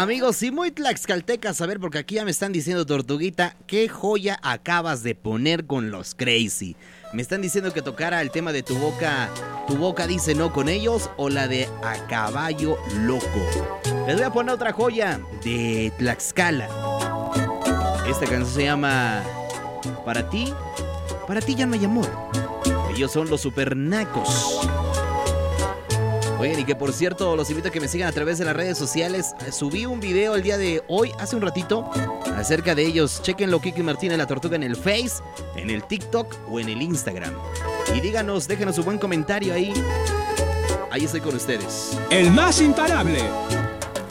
amigos, y muy tlaxcaltecas, a ver, porque aquí ya me están diciendo, Tortuguita, ¿qué joya acabas de poner con los Crazy? Me están diciendo que tocara el tema de Tu Boca dice no con ellos, o la de A Caballo Loco. Les voy a poner otra joya de Tlaxcala. Esta canción se llama Para ti ya no hay amor. Ellos son los Supernacos. Oigan, y que por cierto, los invito a que me sigan a través de las redes sociales. Subí un video el día de hoy, hace un ratito, acerca de ellos. Chequenlo, Kiki Martínez La Tortuga, en el Face, en el TikTok o en el Instagram. Y díganos, déjenos un buen comentario ahí. Ahí estoy con ustedes. El más imparable.